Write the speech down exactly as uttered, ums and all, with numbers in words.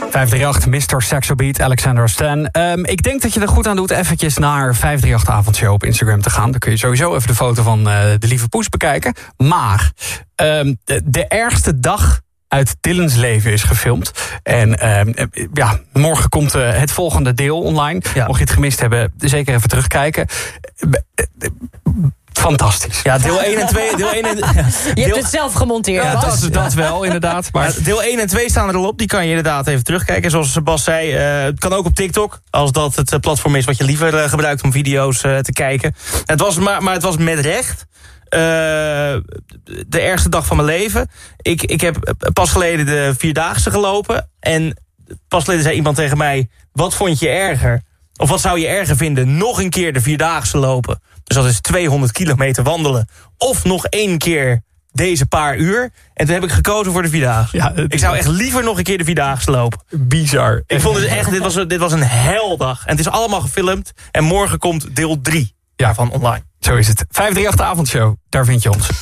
vijfhonderdachttien, mister Saxo Beat, Alexander Stan. Um, ik denk dat je er goed aan doet eventjes naar vijfhonderdachttien Avondshow op Instagram te gaan. Dan kun je sowieso even de foto van uh, de lieve poes bekijken. Maar um, de, de ergste dag uit Dylan's leven is gefilmd. En uh, ja, morgen komt uh, het volgende deel online. Ja. Mocht je het gemist hebben, zeker even terugkijken. Fantastisch. Ja, deel één en twee. Deel één en, ja, je deel, hebt het zelf gemonteerd. Ja, dat, dat wel, inderdaad. Maar ja, deel één en twee staan er al op. Die kan je inderdaad even terugkijken. Zoals Sebas zei, uh, het kan ook op TikTok. Als dat het uh, platform is wat je liever uh, gebruikt om video's uh, te kijken. Het was maar, maar het was met recht Uh, de ergste dag van mijn leven. Ik, ik heb pas geleden de Vierdaagse gelopen. En pas geleden zei iemand tegen mij, wat vond je erger? Of wat zou je erger vinden? Nog een keer de Vierdaagse lopen. Dus dat is tweehonderd kilometer wandelen. Of nog één keer deze paar uur. En toen heb ik gekozen voor de Vierdaagse. Ja, ik zou echt liever nog een keer de Vierdaagse lopen. Bizar. Ik vond het echt, dit was, dit was een heldag. En het is allemaal gefilmd. En morgen komt deel drie daarvan online. Zo is het. vijfhonderdachttien Avondshow, daar vind je ons.